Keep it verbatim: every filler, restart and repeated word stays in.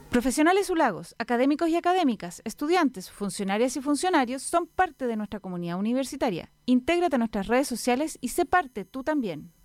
Profesionales Ulagos, académicos y académicas, estudiantes, funcionarias y funcionarios son parte de nuestra comunidad universitaria. Intégrate a nuestras redes sociales y sé parte tú también.